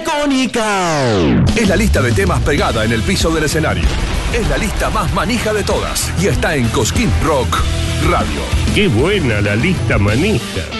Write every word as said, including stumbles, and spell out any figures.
icónica. Es la lista de temas pegada en el piso del escenario. Es la lista más manija de todas y está en Cosquín Rock Radio. ¡Qué buena la lista manija!